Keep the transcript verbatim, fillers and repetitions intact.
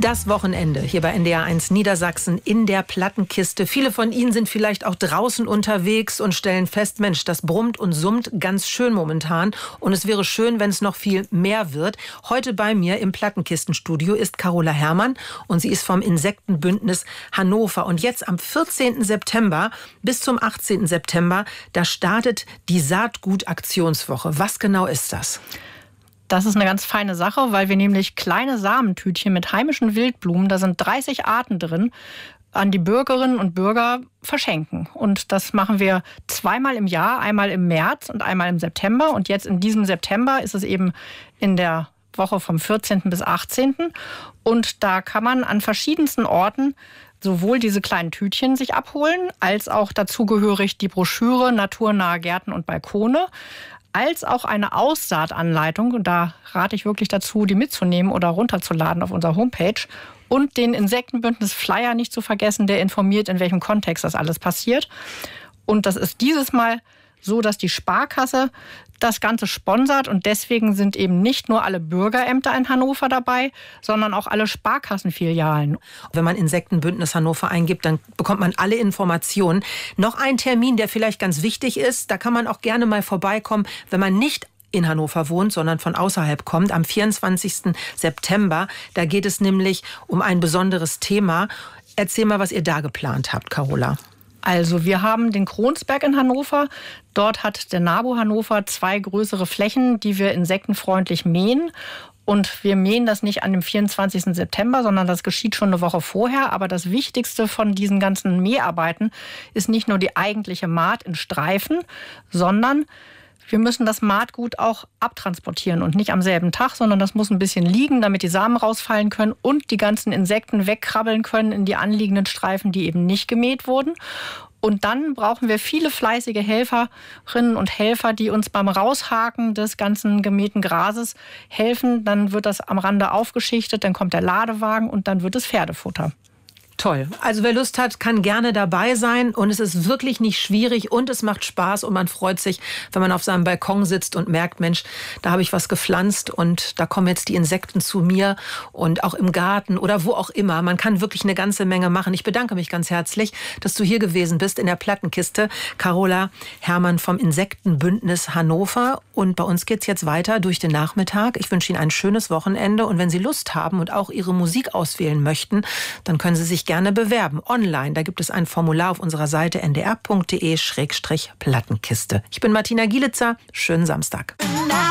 Das Wochenende hier bei N D R eins Niedersachsen in der Plattenkiste. Viele von Ihnen sind vielleicht auch draußen unterwegs und stellen fest, Mensch, das brummt und summt ganz schön momentan. Und es wäre schön, wenn es noch viel mehr wird. Heute bei mir im Plattenkistenstudio ist Carola Herrmann und sie ist vom Insektenbündnis Hannover. Und jetzt am vierzehnten September bis zum achtzehnten September, da startet die Saatgutaktionswoche. Was genau ist das? Das ist eine ganz feine Sache, weil wir nämlich kleine Samentütchen mit heimischen Wildblumen, da sind dreißig Arten drin, an die Bürgerinnen und Bürger verschenken. Und das machen wir zweimal im Jahr, einmal im März und einmal im September. Und jetzt in diesem September ist es eben in der Woche vom vierzehnten bis achtzehnten Und da kann man an verschiedensten Orten sowohl diese kleinen Tütchen sich abholen, als auch dazugehörig die Broschüre Naturnahe Gärten und Balkone, als auch eine Aussaatanleitung. Und da rate ich wirklich dazu, die mitzunehmen oder runterzuladen auf unserer Homepage. Und den Insektenbündnis Flyer nicht zu vergessen, der informiert, in welchem Kontext das alles passiert. Und das ist dieses Mal so, dass die Sparkasse das Ganze sponsert. Und deswegen sind eben nicht nur alle Bürgerämter in Hannover dabei, sondern auch alle Sparkassenfilialen. Wenn man Insektenbündnis Hannover eingibt, dann bekommt man alle Informationen. Noch ein Termin, der vielleicht ganz wichtig ist, da kann man auch gerne mal vorbeikommen, wenn man nicht in Hannover wohnt, sondern von außerhalb kommt, am vierundzwanzigsten September. Da geht es nämlich um ein besonderes Thema. Erzähl mal, was ihr da geplant habt, Carola. Also wir haben den Kronsberg in Hannover. Dort hat der NABU Hannover zwei größere Flächen, die wir insektenfreundlich mähen. Und wir mähen das nicht an dem vierundzwanzigsten September, sondern das geschieht schon eine Woche vorher. Aber das Wichtigste von diesen ganzen Mäharbeiten ist nicht nur die eigentliche Maat in Streifen, sondern wir müssen das Maatgut auch abtransportieren und nicht am selben Tag, sondern das muss ein bisschen liegen, damit die Samen rausfallen können und die ganzen Insekten wegkrabbeln können in die anliegenden Streifen, die eben nicht gemäht wurden. Und dann brauchen wir viele fleißige Helferinnen und Helfer, die uns beim Raushaken des ganzen gemähten Grases helfen. Dann wird das am Rande aufgeschichtet, dann kommt der Ladewagen und dann wird es Pferdefutter. Toll. Also wer Lust hat, kann gerne dabei sein und es ist wirklich nicht schwierig und es macht Spaß und man freut sich, wenn man auf seinem Balkon sitzt und merkt, Mensch, da habe ich was gepflanzt und da kommen jetzt die Insekten zu mir und auch im Garten oder wo auch immer. Man kann wirklich eine ganze Menge machen. Ich bedanke mich ganz herzlich, dass du hier gewesen bist in der Plattenkiste. Carola Herrmann vom Insektenbündnis Hannover. Und bei uns geht's jetzt weiter durch den Nachmittag. Ich wünsche Ihnen ein schönes Wochenende und wenn Sie Lust haben und auch Ihre Musik auswählen möchten, dann können Sie sich gerne bewerben. Online, da gibt es ein Formular auf unserer Seite n d r punkt d e Schrägstrich Plattenkiste. Ich bin Martina Gielitzer. Schönen Samstag.